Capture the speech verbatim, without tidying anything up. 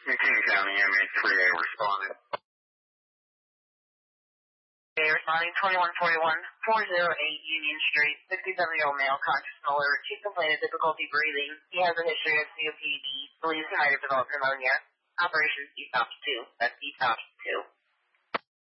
King County M H three A responded. They responding twenty-one forty-one, four oh eight Union Street, sixty-seven-year-old male, conscious and alert. Chief complained of difficulty breathing. He has a history of C O P D. Believes he might have developed pneumonia. Operations E STOPS two. That's E STOPS two.